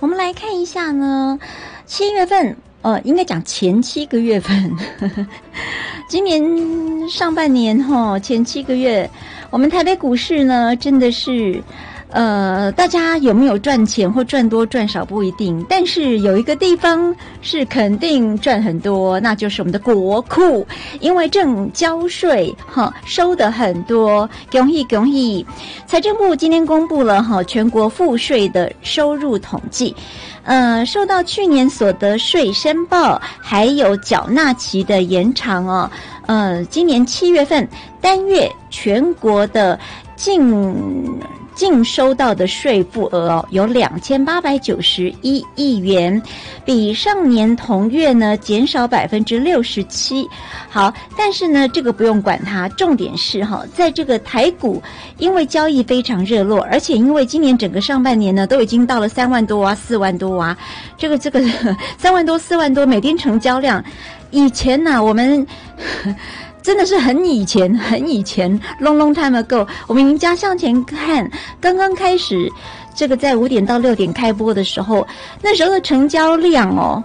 我们来看一下呢，7月份，应该讲前7个月份，今年上半年前7个月，我们台北股市呢，真的是。大家有没有赚钱或赚多赚少不一定，但是有一个地方是肯定赚很多，那就是我们的国库，因为正交税收的很多，恭喜恭喜！财政部今天公布了全国赋税的收入统计，受到去年所得税申报还有缴纳期的延长今年7月份单月全国的净收到的税负额有2891亿元，比上年同月呢减少67%。好，但是呢这个不用管它，重点是在这个台股，因为交易非常热络，而且因为今年整个上半年呢都已经到了3万多啊4万多啊，这个3万多4万多每天成交量，以前呢我们真的是很以前 long time ago， 我们赢家向前看，刚刚开始这个在5点到6点开播的时候，那时候的成交量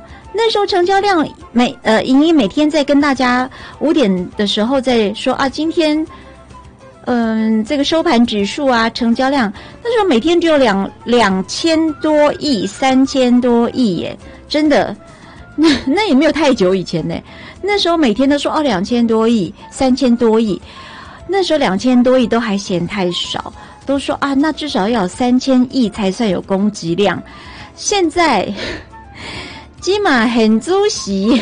莹莹每天在跟大家5点的时候在说啊，今天这个收盘指数啊，成交量那时候每天只有2000多亿3000多亿耶，真的那也没有太久以前呢。那时候每天都说2000多亿3000多亿，那时候2000多亿都还嫌太少，都说啊那至少要有3000亿才算有供给量。现在起码很主席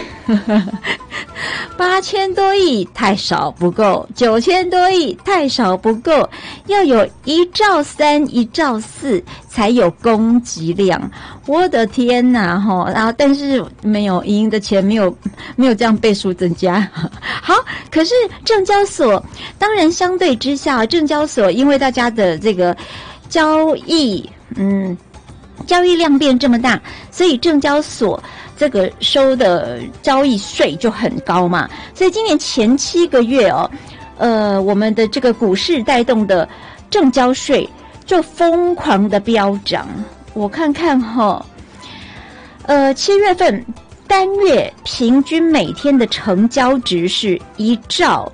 8000多亿太少不够，9000多亿太少不够，要有1兆3、1兆4才有供给量。我的天哪然后但是没有莹莹的钱没有这样倍数增加。好，可是证交所当然相对之下，证交所因为大家的这个交易量变这么大，所以证交所这个收的交易税就很高嘛，所以今年前7个月我们的这个股市带动的证交税就疯狂的飙涨。我看看7月份单月平均每天的成交值是1兆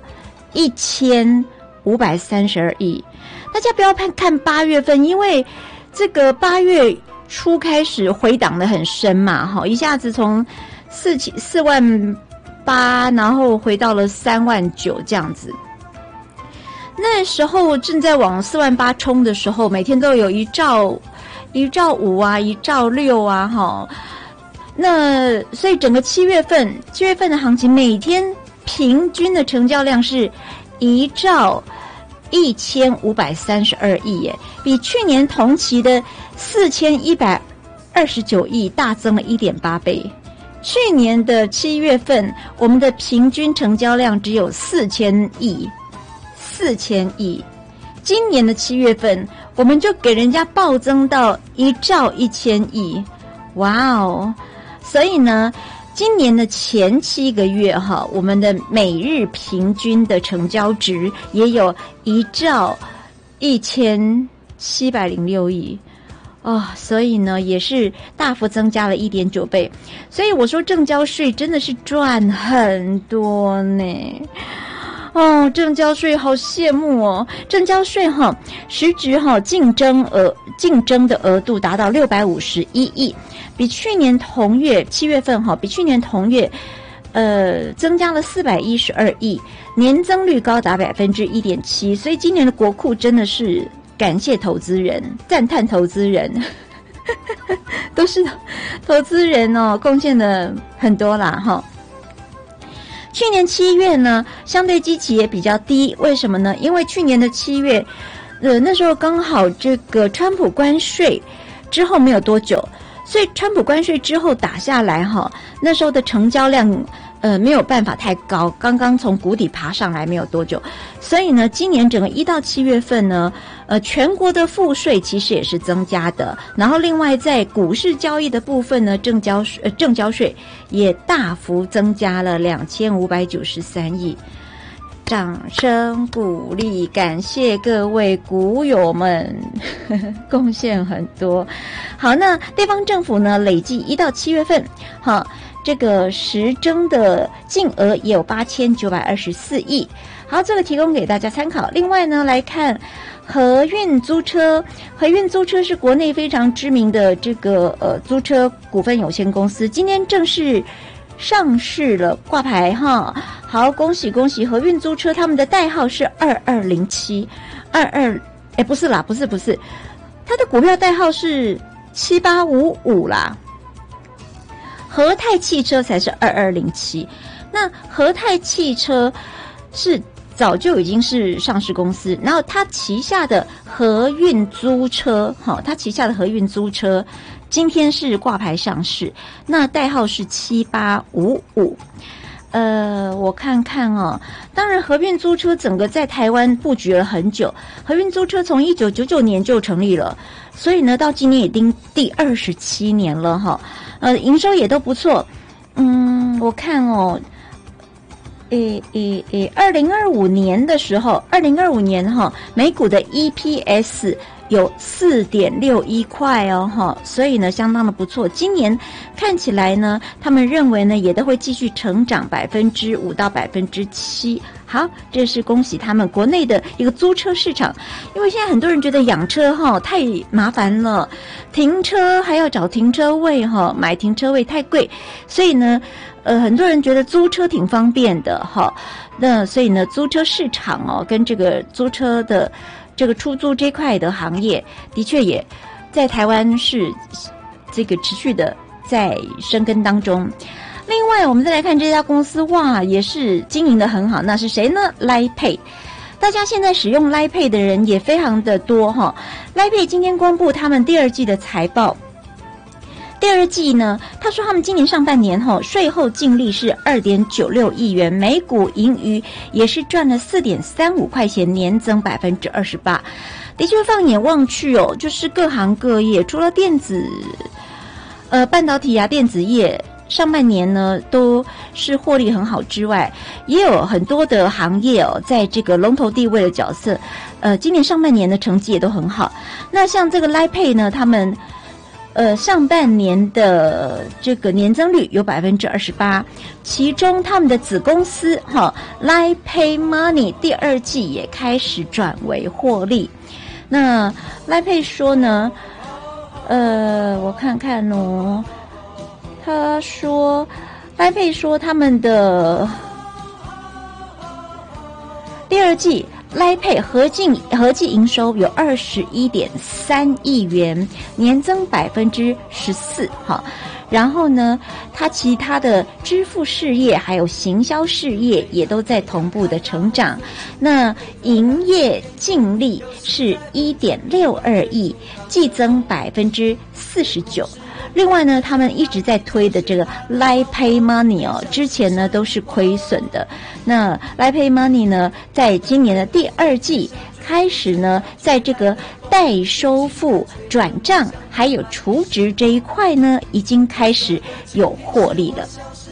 1532亿。大家不要看8月份，因为这个8月初开始回档的很深嘛，一下子从4万8，然后回到了3万9这样子。那时候正在往4万8冲的时候，每天都有1兆5啊1兆6啊那所以整个7月份的行情每天平均的成交量是1兆1532亿耶，比去年同期的4129亿大增了 1.8 倍。去年的7月份我们的平均成交量只有4000亿，今年的7月份我们就给人家暴增到1兆1000亿，哇哦！所以呢今年的前7个月我们的每日平均的成交值也有1兆1706亿所以呢也是大幅增加了 1.9 倍。所以我说证交税真的是赚很多呢。证交税好羡慕证交税实质竞争的额度达到651亿，比去年同月7月份比去年同月增加了412亿，年增率高达 1.7%。 所以今年的国库真的是感谢投资人，赞叹投资人都是投资人贡献的很多啦去年7月呢相对基期也比较低，为什么呢？因为去年的7月那时候刚好这个川普关税之后没有多久，所以川普关税之后打下来那时候的成交量没有办法太高，刚刚从谷底爬上来没有多久，所以呢今年整个1到7月份呢全国的赋税其实也是增加的，然后另外在股市交易的部分呢证交税也大幅增加了2593亿。 掌声鼓励，感谢各位股友们贡献很多。好，那地方政府呢，累计1到7月份，好，这个实征的净额也有8924亿。好，这个提供给大家参考。另外呢，来看和运租车，和运租车是国内非常知名的这个租车股份有限公司，今天正式上市了，挂牌哈。好，恭喜恭喜和运租车，他们的代号是2207，不是啦，不是，它的股票代号是7855啦。和泰汽车才是2207，那和泰汽车是早就已经是上市公司，然后它旗下的和运租车，它旗下的和运租车今天是挂牌上市，那代号是7855。我看看哦，当然和运租车整个在台湾布局了很久，和运租车从1999年就成立了，所以呢，到今年已经第27年了哈。营收也都不错。我看哦，2025年的时候，2025年哈，每股的 EPS 有4.61块哦哈，所以呢相当的不错。今年看起来呢，他们认为呢也都会继续成长5%到7%。好，这是恭喜他们国内的一个租车市场，因为现在很多人觉得养车哈太麻烦了，停车还要找停车位哈，买停车位太贵，所以呢很多人觉得租车挺方便的哈。那所以呢租车市场哦跟这个租车的这个出租这块的行业的确也在台湾是这个持续的在生根当中。另外我们再来看这家公司，哇，也是经营的很好，那是谁呢？ Line Pay。 大家现在使用 Line Pay 的人也非常的多哈。 Line Pay 今天公布他们第二季的财报，第二季呢，他说他们今年上半年税后净利是 2.96 亿元，每股盈余也是赚了 4.35 块钱，年增 28%。 的确放眼望去哦，就是各行各业，除了电子半导体啊电子业上半年呢都是获利很好之外，也有很多的行业哦，在这个龙头地位的角色，今年上半年的成绩也都很好。那像这个 Line Pay 呢，他们上半年的这个年增率有 28%， 其中他们的子公司Line Pay Money 第二季也开始转为获利。那 Line Pay 说呢，我看看哦，他说 Line Pay 说他们的第二季Line Pay 合计营收有 21.3 亿元，年增 14%哈。然后呢，它其他的支付事业还有行销事业也都在同步的成长。那营业净利是 1.62 亿，季增 49%。另外呢，他们一直在推的这个 Line Pay Money 哦，之前呢都是亏损的。那 Line Pay Money 呢，在今年的第二季开始呢，在这个代收付、转账还有储值这一块呢，已经开始有获利了。